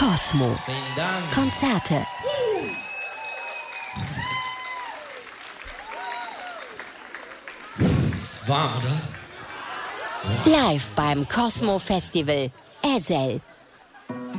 Cosmo. Vielen Dank. Konzerte. Ist warm, oder? Live beim Cosmo Festival. Ezel.